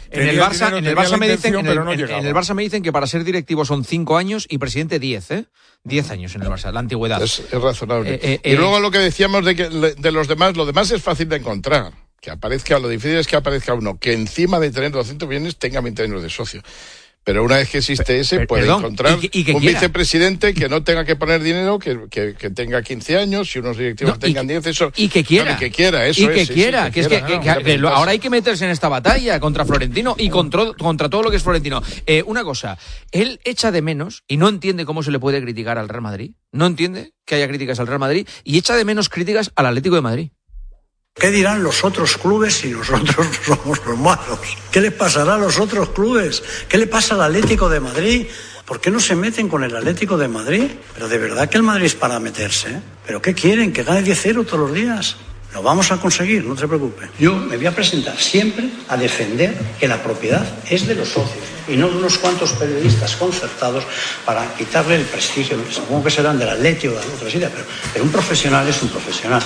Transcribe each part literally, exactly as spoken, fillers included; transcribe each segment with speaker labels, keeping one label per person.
Speaker 1: En el Barça, dinero, en el Barça me dicen, en el, no en, en el Barça me dicen que para ser directivo son cinco años y presidente diez, ¿eh? Diez años en el Barça, la antigüedad.
Speaker 2: Es, es razonable.
Speaker 1: Eh, eh,
Speaker 2: y luego
Speaker 1: eh,
Speaker 2: lo que decíamos de que de los demás, lo demás es fácil de encontrar. Que aparezca, lo difícil es que aparezca uno que encima de tener doscientos millones tenga veinte años de socio. Pero una vez que existe ese,
Speaker 1: P-
Speaker 2: puede
Speaker 1: perdón,
Speaker 2: encontrar
Speaker 1: y que, y que
Speaker 2: un
Speaker 1: quiera.
Speaker 2: vicepresidente que no tenga que poner dinero, que, que, que tenga quince años, y unos directivos
Speaker 1: no,
Speaker 2: tengan
Speaker 1: y,
Speaker 2: diez, eso.
Speaker 1: Y que quiera.
Speaker 2: No, y que quiera, eso
Speaker 1: y que
Speaker 2: es, sí,
Speaker 1: quiera,
Speaker 2: sí,
Speaker 1: que,
Speaker 2: que
Speaker 1: es
Speaker 2: quiera,
Speaker 1: que,
Speaker 2: no,
Speaker 1: que, que, que
Speaker 2: no,
Speaker 1: ahora hay que meterse en esta batalla contra Florentino y contra, contra todo lo que es Florentino. Eh, una cosa, él echa de menos y no entiende cómo se le puede criticar al Real Madrid, no entiende que haya críticas al Real Madrid y echa de menos críticas al Atlético de Madrid.
Speaker 3: ¿Qué dirán los otros clubes si nosotros somos los malos? ¿Qué les pasará a los otros clubes? ¿Qué le pasa al Atlético de Madrid? ¿Por qué no se meten con el Atlético de Madrid? Pero de verdad que el Madrid es para meterse, ¿eh? ¿Pero qué quieren? ¿Que gane diez cero todos los días? Lo vamos a conseguir, no te preocupes. Yo me voy a presentar siempre a defender que la propiedad es de los socios y no de unos cuantos periodistas concertados para quitarle el prestigio. Supongo que serán del Atlético o de otras ideas, pero, pero un profesional es un profesional.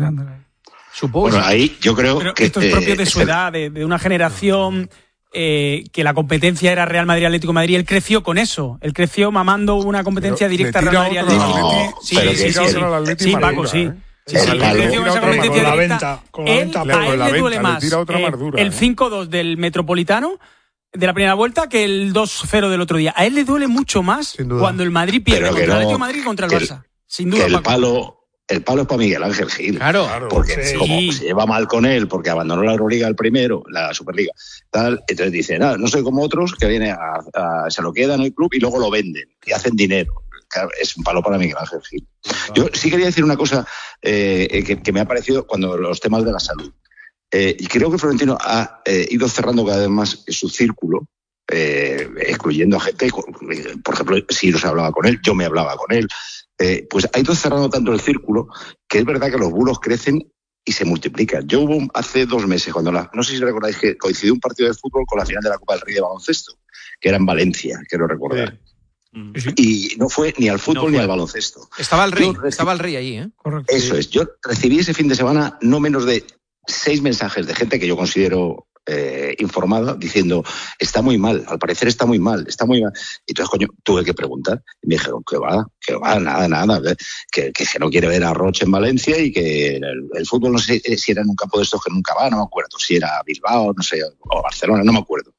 Speaker 4: Supongo. Bueno, ahí yo creo
Speaker 5: pero
Speaker 4: que...
Speaker 5: esto es propio de
Speaker 4: eh,
Speaker 5: su edad, de, de una generación eh, que la competencia era Real Madrid-Atlético de Madrid. Él creció con eso. Él creció mamando una competencia
Speaker 1: pero
Speaker 5: directa Real Madrid-Atlético.
Speaker 4: No,
Speaker 5: sí,
Speaker 4: pero
Speaker 5: sí,
Speaker 4: que
Speaker 5: sí,
Speaker 4: es
Speaker 5: sí,
Speaker 4: el,
Speaker 5: sí, sí, Paco, sí.
Speaker 1: ¿eh?
Speaker 5: Sí, sí,
Speaker 4: el
Speaker 5: él
Speaker 4: palo,
Speaker 5: creció con esa competencia
Speaker 1: con la
Speaker 5: directa.
Speaker 1: venta, con la
Speaker 5: Él,
Speaker 1: venta,
Speaker 5: a
Speaker 1: con
Speaker 5: él
Speaker 1: la
Speaker 5: le duele
Speaker 1: venta,
Speaker 5: más
Speaker 1: le tira otra
Speaker 5: eh,
Speaker 1: más dura,
Speaker 5: el
Speaker 1: ¿eh?
Speaker 5: cinco dos del Metropolitano de la primera vuelta que el dos cero del otro día. A él le duele mucho más cuando el Madrid pierde
Speaker 4: Pero
Speaker 5: contra
Speaker 4: no,
Speaker 5: el Atlético de Madrid y contra el Barça. Sin duda,
Speaker 4: que el
Speaker 5: Paco.
Speaker 4: palo... El palo es para Miguel Ángel Gil.
Speaker 1: Claro,
Speaker 4: porque
Speaker 5: sí.
Speaker 4: como se lleva mal con él, porque abandonó la Euroliga el primero, la Superliga, tal, entonces dice, nada, no soy como otros que vienen a, a, se lo quedan en el club y luego lo venden y hacen dinero. Claro, es un palo para Miguel Ángel Gil. Claro. Yo sí quería decir una cosa eh, que, que me ha parecido cuando los temas de la salud. Eh, y creo que Florentino ha eh, ido cerrando cada vez más su círculo, eh, excluyendo a gente, por ejemplo, si no se hablaba con él, yo me hablaba con él. Eh, pues ha ido cerrando tanto el círculo que es verdad que los bulos crecen y se multiplican. Yo hubo hace dos meses, cuando la, no sé si recordáis que coincidió un partido de fútbol con la final de la Copa del Rey de baloncesto, que era en Valencia, quiero recordar. Sí. Y no fue ni al fútbol no ni al baloncesto.
Speaker 1: Estaba el Rey,
Speaker 4: recibí,
Speaker 1: estaba el Rey allí, ¿eh?
Speaker 4: Correcto. Eso es. Yo recibí ese fin de semana no menos de seis mensajes de gente que yo considero Eh, informada diciendo está muy mal, al parecer está muy mal, está muy mal. Y entonces, coño, tuve que preguntar y me dijeron que va, que va, nada, nada, que, que, que no quiere ver a Roche en Valencia y que el, el fútbol no sé si era en un campo de estos que nunca va, no me acuerdo, si era Bilbao, no sé, o Barcelona, no me acuerdo.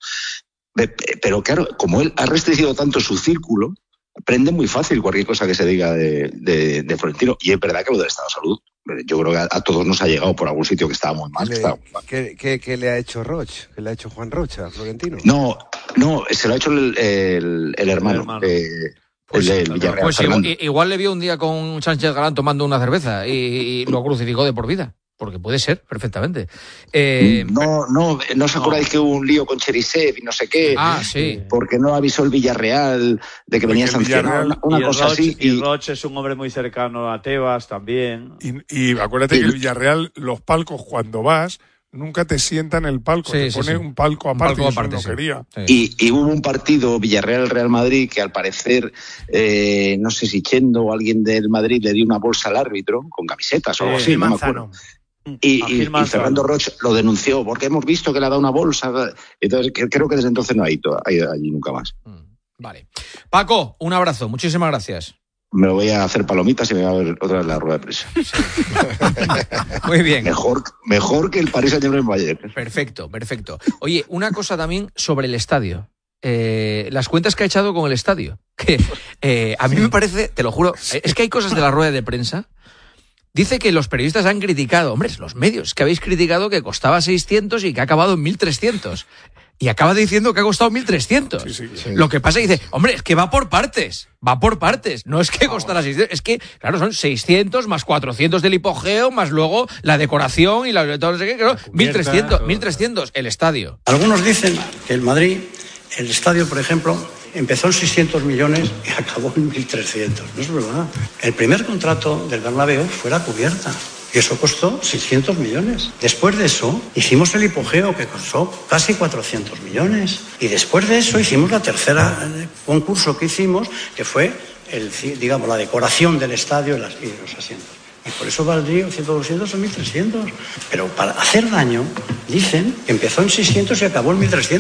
Speaker 4: Pero claro, como él ha restringido tanto su círculo, prende muy fácil cualquier cosa que se diga de, de, de Florentino. Y es verdad que lo del estado de salud, yo creo que a, a todos nos ha llegado por algún sitio que estaba muy mal.
Speaker 6: ¿Qué,
Speaker 4: que estaba muy mal.
Speaker 6: ¿qué, qué, ¿Qué le ha hecho Roche? ¿Qué le ha hecho Juan Roche a Florentino?
Speaker 4: No, no, se lo ha hecho el, el, el hermano. El hermano. Eh,
Speaker 1: Pues,
Speaker 4: el del Villarreal,
Speaker 1: pues igual, igual le vio un día con Sánchez Galán tomando una cerveza y, y lo crucificó de por vida. Porque puede ser, perfectamente. Eh,
Speaker 4: no, no, no os acordáis no. que hubo un lío con Cherisev y no sé qué.
Speaker 1: Ah, sí.
Speaker 4: Porque no avisó el Villarreal de que venía sancionado. Una, una
Speaker 7: y
Speaker 4: cosa
Speaker 7: Roche,
Speaker 4: así.
Speaker 7: Y, y Roche es un hombre muy cercano a Tebas también.
Speaker 8: Y, y acuérdate y, que el Villarreal, los palcos, cuando vas, nunca te sientan en el palco. Sí, te sí, pone sí. un palco aparte. Un palco aparte, y eso no sí. quería.
Speaker 4: Sí. Y, y hubo un partido Villarreal-Real Madrid que al parecer, eh, no sé si Chendo o alguien del Madrid le dio una bolsa al árbitro con camisetas o algo así, no me acuerdo. Y, y, y Fernando Roche lo denunció porque hemos visto que le ha dado una bolsa. Entonces creo que desde entonces no ha ido allí nunca más.
Speaker 1: Vale. Paco, un abrazo, muchísimas gracias.
Speaker 4: Me lo voy a hacer palomitas y me voy a ver otra vez la rueda de prensa. Sí.
Speaker 1: Muy bien.
Speaker 4: Mejor, mejor que el Paris Saint-Germain Bayern.
Speaker 1: Perfecto, perfecto. Oye, una cosa también sobre el estadio. Eh, las cuentas que ha echado con el estadio. Que eh, a mí me parece, te lo juro, es que hay cosas de la rueda de prensa. Dice que los periodistas han criticado, hombre, los medios, que habéis criticado que costaba seiscientos y que ha acabado en mil trescientos. Y acaba diciendo que ha costado mil trescientos. Sí, sí, sí. Lo que pasa es que dice, hombre, es que va por partes, va por partes. No es que costara seiscientos, es que, claro, son seiscientos más cuatrocientos del hipogeo, más luego la decoración y la, todo no sé qué, claro, mil trescientos, mil trescientos el estadio.
Speaker 3: Algunos dicen que el Madrid, el estadio, por ejemplo, empezó en seiscientos millones y acabó en mil trescientos. No es verdad. El primer contrato del Bernabéu fue la cubierta. Y eso costó seiscientos millones. Después de eso, hicimos el hipogeo, que costó casi cuatrocientos millones. Y después de eso, hicimos la tercera concurso que hicimos, que fue, el, digamos, la decoración del estadio y, las, y los asientos. Y por eso valdría cien, doscientos o mil trescientos. Pero para hacer daño, dicen que empezó en seiscientos y acabó en mil trescientos.